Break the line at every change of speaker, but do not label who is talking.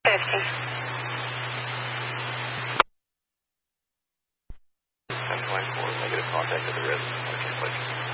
1024, negative contact at the wrist. Okay, please.